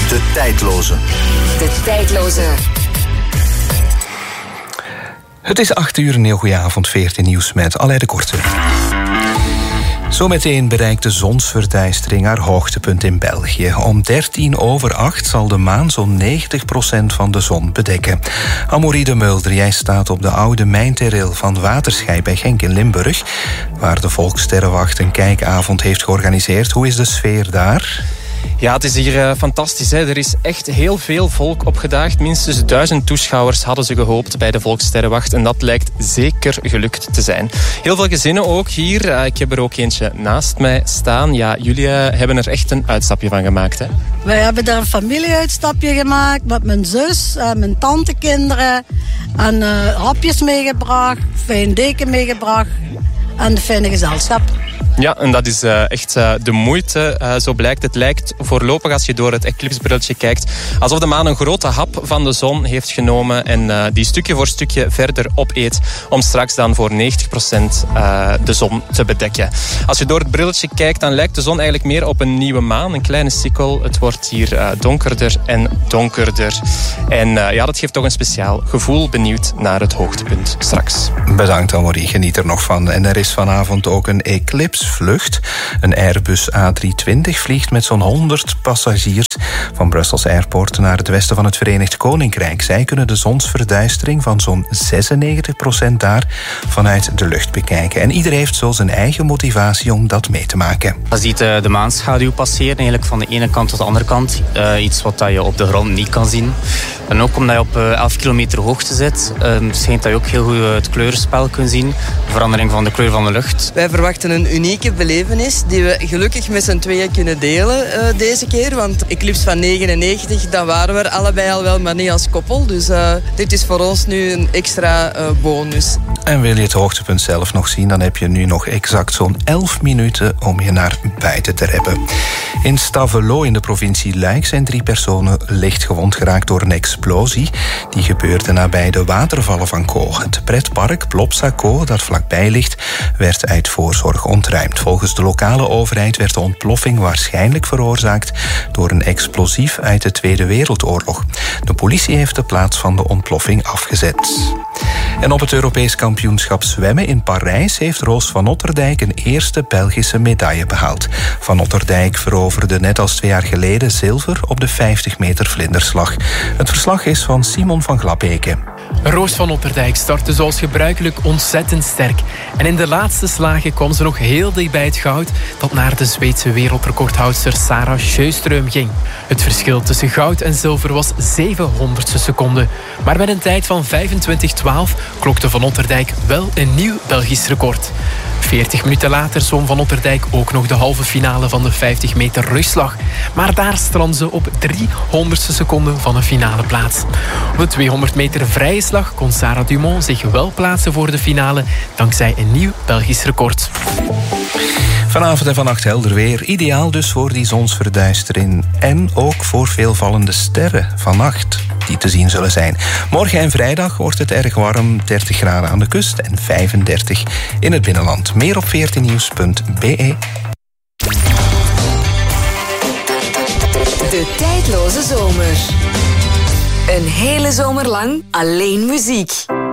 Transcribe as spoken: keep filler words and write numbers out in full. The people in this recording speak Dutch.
De tijdloze. De tijdloze. Het is acht uur, een heel goede avond, veertien nieuws met Alain de Korte. Zometeen bereikt de zonsverduistering haar hoogtepunt in België. Om dertien over acht zal de maan zo'n negentig procent van de zon bedekken. Amaury de Mulder, jij staat op de oude mijnterrail van Waterschei bij Genk in Limburg, waar de Volkssterrenwacht een kijkavond heeft georganiseerd. Hoe is de sfeer daar? Ja, het is hier uh, fantastisch. Hè. Er is echt heel veel volk opgedaagd. Minstens duizend toeschouwers hadden ze gehoopt bij de Volkssterrenwacht. En dat lijkt zeker gelukt te zijn. Heel veel gezinnen ook hier. Uh, ik heb er ook eentje naast mij staan. Ja, jullie uh, hebben er echt een uitstapje van gemaakt, hè? Wij hebben er een familieuitstapje gemaakt met mijn zus, uh, mijn tantekinderen. En uh, hapjes meegebracht, fijn deken meegebracht en de fijne gezelschap. Ja, en dat is uh, echt uh, de moeite. Uh, zo blijkt het. Lijkt voorlopig, als je door het eclipsbrilletje kijkt, alsof de maan een grote hap van de zon heeft genomen en uh, die stukje voor stukje verder opeet om straks dan voor negentig procent uh, de zon te bedekken. Als je door het brilletje kijkt, dan lijkt de zon eigenlijk meer op een nieuwe maan, een kleine sikkel. Het wordt hier uh, donkerder en donkerder. En uh, ja, dat geeft toch een speciaal gevoel. Benieuwd naar het hoogtepunt straks. Bedankt, Amaury. Geniet er nog van. En er is vanavond ook een eclipse vlucht. Een Airbus A driehonderdtwintig vliegt met zo'n honderd passagiers van Brussels Airport naar het westen van het Verenigd Koninkrijk. Zij kunnen de zonsverduistering van zo'n zesennegentig procent daar vanuit de lucht bekijken. En ieder heeft zo zijn eigen motivatie om dat mee te maken. Je ziet de maanschaduw passeren, eigenlijk van de ene kant tot de andere kant. Uh, iets wat je op de grond niet kan zien. En ook omdat je op elf kilometer hoogte zit, uh, schijnt dat je ook heel goed het kleurenspel kunt zien. De verandering van de kleur van de lucht. Wij verwachten een unieke belevenis die we gelukkig met z'n tweeën kunnen delen uh, deze keer. Want Eclipse van negenennegentig, dan waren we er allebei al wel, maar niet als koppel. Dus uh, dit is voor ons nu een extra uh, bonus. En wil je het hoogtepunt zelf nog zien, dan heb je nu nog exact zo'n elf minuten om je naar buiten te reppen. In Stavelot in de provincie Luik zijn drie personen licht gewond geraakt door een explosie. Die gebeurde nabij de watervallen van Caux. Het pretpark Plopsa Caux, dat vlakbij ligt, werd uit voorzorg ontruimd. Volgens de lokale overheid werd de ontploffing waarschijnlijk veroorzaakt door een explosief uit de Tweede Wereldoorlog. De politie heeft de plaats van de ontploffing afgezet. En op het Europees kampioenschap zwemmen in Parijs heeft Roos van Otterdijk een eerste Belgische medaille behaald. Van Otterdijk veroverde net als twee jaar geleden zilver op de vijftig meter vlinderslag. Het verslag is van Simon van Glabeke. Roos van Otterdijk startte zoals gebruikelijk ontzettend sterk. En in de laatste slagen kwam ze nog heel dicht bij het goud dat naar de Zweedse wereldrecordhoudster Sarah Sjöström ging. Het verschil tussen goud en zilver was zevenhonderdste seconde. Maar met een tijd van vijfentwintig twaalf klokte Van Otterdijk wel een nieuw Belgisch record. veertig minuten later zwom Van Otterdijk ook nog de halve finale van de vijftig meter rugslag. Maar daar strandde ze op driehonderdste seconde van een finale plaats. Op de tweehonderd meter vrije slag kon Sarah Dumont zich wel plaatsen voor de finale dankzij een nieuw Belgisch record. Vanavond en vannacht helder weer. Ideaal dus voor die zonsverduistering. En ook voor veel vallende sterren vannacht die te zien zullen zijn. Morgen en vrijdag wordt het erg warm. dertig graden aan de kust en vijfendertig in het binnenland. Meer op veertien nieuws punt b e. De tijdloze zomer. Een hele zomer lang alleen muziek.